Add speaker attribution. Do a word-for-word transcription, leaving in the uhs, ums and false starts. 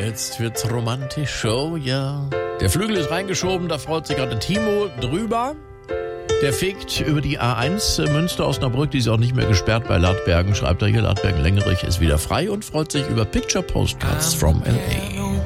Speaker 1: Jetzt wird's romantisch, oh ja. Der Flügel ist reingeschoben, da freut sich gerade Timo drüber. Der fegt über die A eins Münster Osnabrück, die ist auch nicht mehr gesperrt bei Ladbergen. Schreibt er hier, Ladbergen-Lengerich ist wieder frei und freut sich über Picture Postcards from L A.